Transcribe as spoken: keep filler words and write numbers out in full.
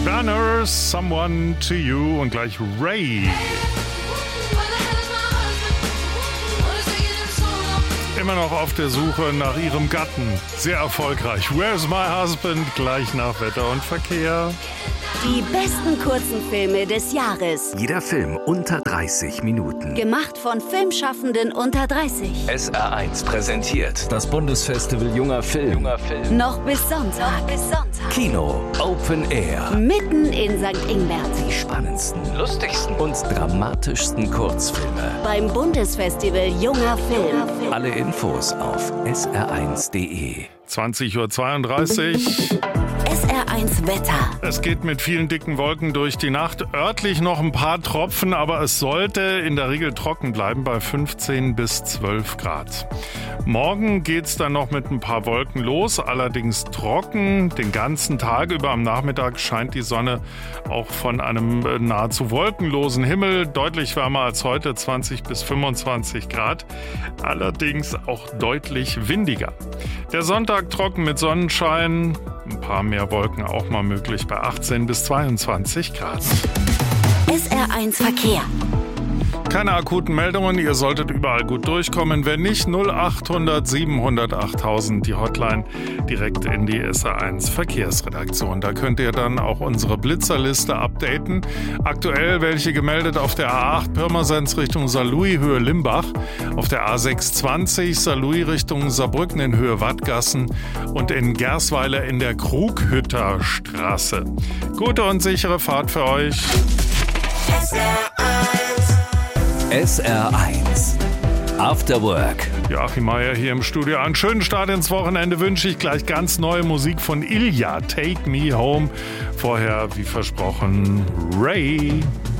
Runners, Someone to You und gleich Ray. Immer noch auf der Suche nach ihrem Gatten. Sehr erfolgreich. Where's my husband? Gleich nach Wetter und Verkehr. Die besten kurzen Filme des Jahres. Jeder Film unter dreißig Minuten. Gemacht von Filmschaffenden unter dreißig. S R eins präsentiert das Bundesfestival Junger Film. Junger Film. Noch bis Sonntag. Noch bis Sonntag. Kino, Open Air. Mitten in Sankt Ingbert. Die spannendsten, lustigsten und dramatischsten Kurzfilme. Beim Bundesfestival Junger Film. Alle Infos auf S R eins punkt de. zwanzig Uhr zweiunddreißig. S R eins Wetter. Es geht mit vielen dicken Wolken durch die Nacht. Örtlich noch ein paar Tropfen, aber es sollte in der Regel trocken bleiben bei fünfzehn bis zwölf Grad. Morgen geht's dann noch mit ein paar Wolken los, allerdings trocken. Den ganzen Tag über am Nachmittag scheint die Sonne auch von einem nahezu wolkenlosen Himmel. Deutlich wärmer als heute, zwanzig bis fünfundzwanzig Grad. Allerdings auch deutlich windiger. Der Sonntag trocken mit Sonnenschein. Ein paar mehr Wolken auch mal möglich bei achtzehn bis zweiundzwanzig Grad. S R eins Verkehr. Keine akuten Meldungen, ihr solltet überall gut durchkommen. Wenn nicht, null achthundert siebenhundert achttausend, die Hotline direkt in die S R eins Verkehrsredaktion. Da könnt ihr dann auch unsere Blitzerliste updaten. Aktuell welche gemeldet auf der A acht Pirmasens Richtung Saarlouis Höhe Limbach, auf der A sechshundertzwanzig Saarlouis Richtung Saarbrücken in Höhe Wattgassen und in Gersweiler in der Krughütter Straße. Gute und sichere Fahrt für euch. S R eins. S R eins After Work. Joachim Meier hier im Studio. Einen schönen Start ins Wochenende wünsche ich. Gleich ganz neue Musik von Ilja, Take Me Home. Vorher, wie versprochen, Ray.